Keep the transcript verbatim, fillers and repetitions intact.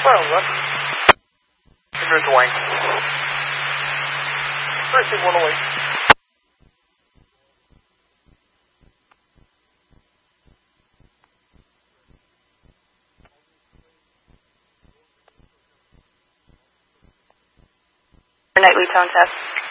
Well, look. Here's Dwayne. Receive one oh eight. Nightly tone test.